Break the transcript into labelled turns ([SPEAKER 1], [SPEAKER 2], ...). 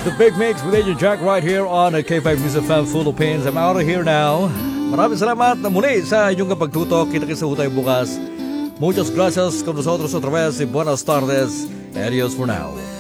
[SPEAKER 1] The Big Mix with Agent Jack right here on K5 News FM Philippines. I'm out of here now. Maraming salamat na muli sa inyong kapagtutok. Kita-kita sa tayo bukas. Muchas gracias con nosotros otra vez y buenas tardes. Adios for now.